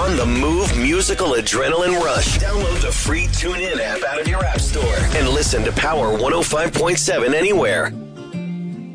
on the move musical adrenaline rush. Download the free TuneIn app out of your app store and listen to Power 105.7 anywhere.